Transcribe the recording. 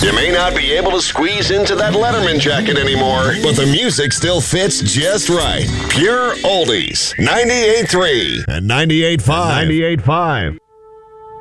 You may not be able to squeeze into that Letterman jacket anymore, but the music still fits just right. Pure Oldies, 98.3 and 98.5.